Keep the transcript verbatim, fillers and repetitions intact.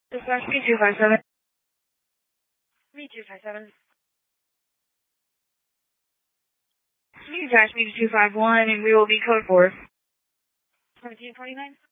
Dispatch B two five seven. B two five seven. You can attach me to two five one and we will be code four. seventeen twenty-nine.